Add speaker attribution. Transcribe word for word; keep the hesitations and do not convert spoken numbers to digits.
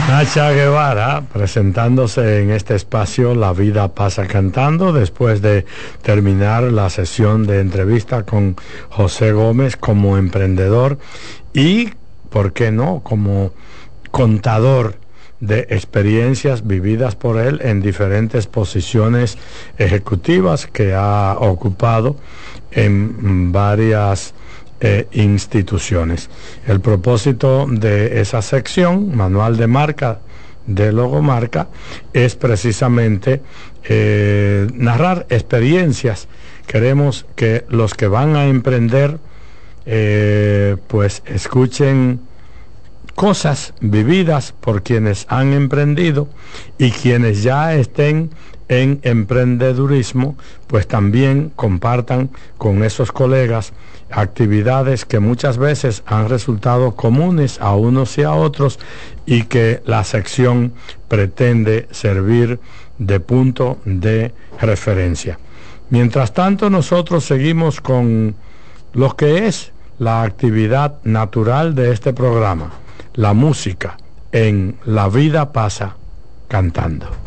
Speaker 1: Nacha Guevara presentándose en este espacio La Vida Pasa Cantando, después de terminar la sesión de entrevista con José Gómez como emprendedor y, ¿por qué no?, como contador de experiencias vividas por él en diferentes posiciones ejecutivas que ha ocupado en varias Eh, instituciones. El propósito de esa sección, Manual de Marca de Logomarca, es precisamente eh, narrar experiencias. Queremos que los que van a emprender eh, pues escuchen cosas vividas por quienes han emprendido, y quienes ya estén en emprendedurismo pues también compartan con esos colegas actividades que muchas veces han resultado comunes a unos y a otros, y que la sección pretende servir de punto de referencia. Mientras tanto, nosotros seguimos con lo que es la actividad natural de este programa, la música en La Vida Pasa Cantando.